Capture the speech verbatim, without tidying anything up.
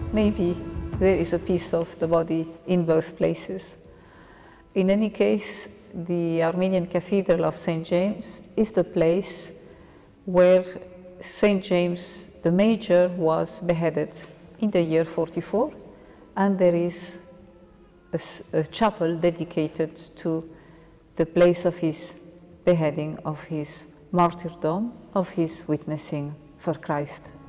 maybe there is a piece of the body in both places. In any case, the Armenian Cathedral of Saint James is the place where Saint James the Major was beheaded in the year forty-four, and there is a, a chapel dedicated to the place of his beheading, of his martyrdom, of his witnessing for Christ.